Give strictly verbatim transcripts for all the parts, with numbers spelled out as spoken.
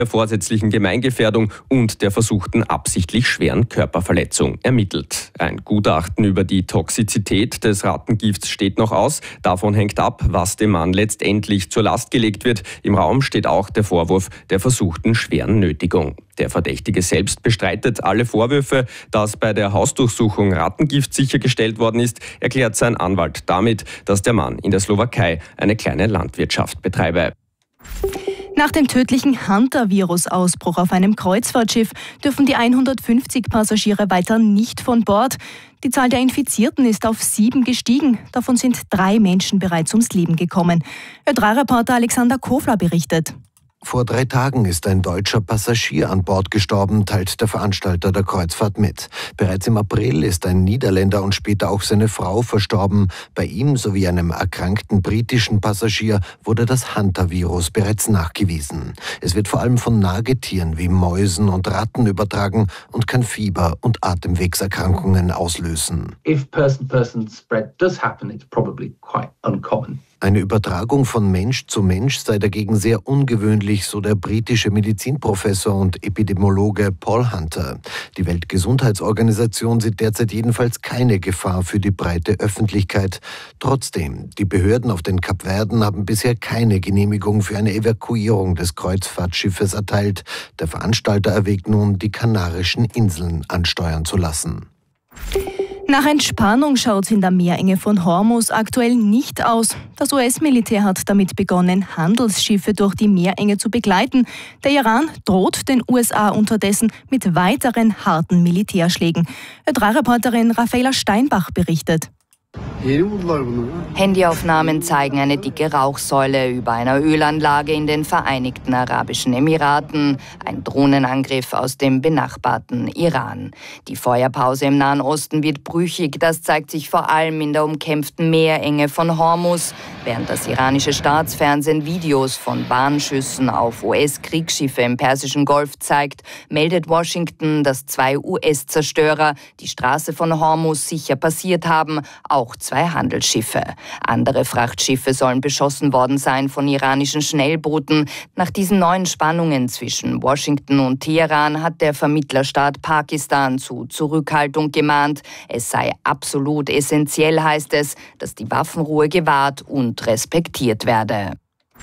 der vorsätzlichen Gemeingefährdung und der versuchten absichtlich schweren Körperverletzung ermittelt. Ein Gutachten über die Toxizität des Rattengifts steht noch aus. Davon hängt ab, was dem Mann letztendlich zur Last gelegt wird. Im Raum steht auch der Vorwurf der versuchten schweren Nötigung. Der Verdächtige selbst bestreitet alle Vorwürfe. Dass bei der Hausdurchsuchung Rattengift sichergestellt worden ist, erklärt sein Anwalt damit, dass der Mann in der Slowakei eine kleine Landwirtschaft betreibe. Nach dem tödlichen Hunter-Virus-Ausbruch auf einem Kreuzfahrtschiff dürfen die hundertfünfzig Passagiere weiter nicht von Bord. Die Zahl der Infizierten ist auf sieben gestiegen. Davon sind drei Menschen bereits ums Leben gekommen. Ö drei Reporter Alexander Kofler berichtet. Vor drei Tagen ist ein deutscher Passagier an Bord gestorben, teilt der Veranstalter der Kreuzfahrt mit. Bereits im April ist ein Niederländer und später auch seine Frau verstorben. Bei ihm sowie einem erkrankten britischen Passagier wurde das Hunter-Virus bereits nachgewiesen. Es wird vor allem von Nagetieren wie Mäusen und Ratten übertragen und kann Fieber und Atemwegserkrankungen auslösen. If person-person spread does happen, it's probably quite uncommon. Eine Übertragung von Mensch zu Mensch sei dagegen sehr ungewöhnlich, so der britische Medizinprofessor und Epidemiologe Paul Hunter. Die Weltgesundheitsorganisation sieht derzeit jedenfalls keine Gefahr für die breite Öffentlichkeit. Trotzdem, die Behörden auf den Kapverden haben bisher keine Genehmigung für eine Evakuierung des Kreuzfahrtschiffes erteilt. Der Veranstalter erwägt nun, die Kanarischen Inseln ansteuern zu lassen. Nach Entspannung schaut es in der Meerenge von Hormuz aktuell nicht aus. Das U S-Militär hat damit begonnen, Handelsschiffe durch die Meerenge zu begleiten. Der Iran droht den U S A unterdessen mit weiteren harten Militärschlägen. Ö drei Reporterin Raffaela Steinbach berichtet. Handyaufnahmen zeigen eine dicke Rauchsäule über einer Ölanlage in den Vereinigten Arabischen Emiraten. Ein Drohnenangriff aus dem benachbarten Iran. Die Feuerpause im Nahen Osten wird brüchig. Das zeigt sich vor allem in der umkämpften Meerenge von Hormuz. Während das iranische Staatsfernsehen Videos von Bahnschüssen auf U S-Kriegsschiffe im Persischen Golf zeigt, meldet Washington, dass zwei U S-Zerstörer die Straße von Hormuz sicher passiert haben, auch zwei Handelsschiffe. Andere Frachtschiffe sollen beschossen worden sein von iranischen Schnellbooten. Nach diesen neuen Spannungen zwischen Washington und Teheran hat der Vermittlerstaat Pakistan zu Zurückhaltung gemahnt. Es sei absolut essentiell, heißt es, dass die Waffenruhe gewahrt und respektiert werde.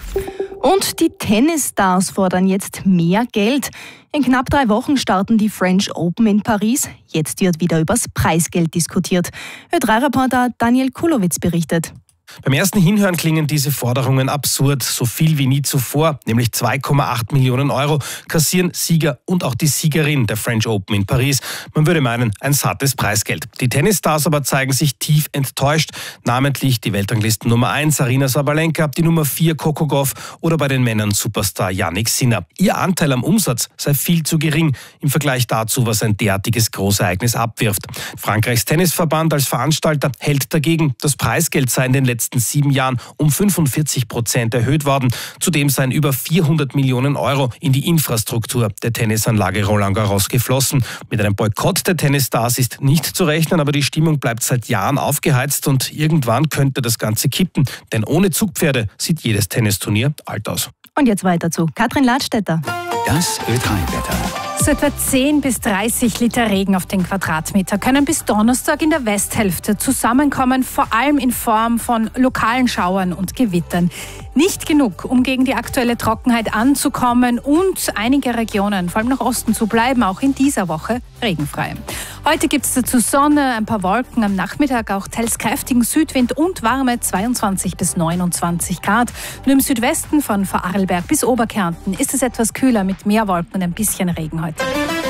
Und die Tennisstars fordern jetzt mehr Geld. In knapp drei Wochen starten die French Open in Paris. Jetzt wird wieder übers Preisgeld diskutiert. Ö drei Reporter Daniel Kulowitz berichtet. Beim ersten Hinhören klingen diese Forderungen absurd, so viel wie nie zuvor, nämlich zwei Komma acht Millionen Euro kassieren Sieger und auch die Siegerin der French Open in Paris. Man würde meinen, ein sattes Preisgeld. Die Tennisstars aber zeigen sich tief enttäuscht, namentlich die Weltranglisten Nummer eins Aryna Sabalenka, die Nummer vier Coco Gauff oder bei den Männern Superstar Jannik Sinner. Ihr Anteil am Umsatz sei viel zu gering im Vergleich dazu, was ein derartiges Großereignis abwirft. Frankreichs Tennisverband als Veranstalter hält dagegen, das Preisgeld sei in den letzten letzten sieben Jahren um fünfundvierzig Prozent erhöht worden. Zudem seien über vierhundert Millionen Euro in die Infrastruktur der Tennisanlage Roland Garros geflossen. Mit einem Boykott der Tennisstars ist nicht zu rechnen, aber die Stimmung bleibt seit Jahren aufgeheizt und irgendwann könnte das Ganze kippen. Denn ohne Zugpferde sieht jedes Tennisturnier alt aus. Und jetzt weiter zu Katrin Ladstätter. Das Ö drei Wetter. So etwa zehn bis dreißig Liter Regen auf den Quadratmeter können bis Donnerstag in der Westhälfte zusammenkommen, vor allem in Form von lokalen Schauern und Gewittern. Nicht genug, um gegen die aktuelle Trockenheit anzukommen und einige Regionen, vor allem nach Osten, zu bleiben, auch in dieser Woche regenfrei. Heute gibt es dazu Sonne, ein paar Wolken, am Nachmittag auch teils kräftigen Südwind und warme zweiundzwanzig bis neunundzwanzig Grad. Nur im Südwesten von Vorarlberg bis Oberkärnten ist es etwas kühler mit mehr Wolken und ein bisschen Regen heute.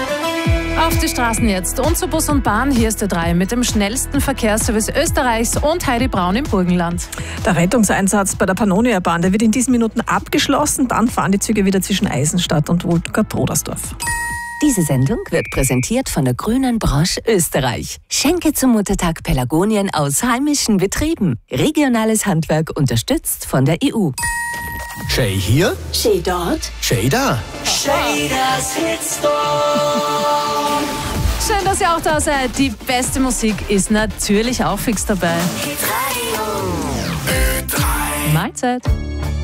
Auf die Straßen jetzt und zu Bus und Bahn. Hier ist der drei mit dem schnellsten Verkehrsservice Österreichs und Heidi Braun im Burgenland. Der Rettungseinsatz bei der Pannonia-Bahn, der wird in diesen Minuten abgeschlossen. Dann fahren die Züge wieder zwischen Eisenstadt und Wultger-Brodersdorf. Diese Sendung wird präsentiert von der Grünen Branche Österreich. Schenke zum Muttertag Pelargonien aus heimischen Betrieben. Regionales Handwerk unterstützt von der E U. Shay hier. Shay dort. Shay da. Shay, das Hitstorm. Schön, dass ihr auch da seid. Die beste Musik ist natürlich auch fix dabei. Ö drei. Mahlzeit.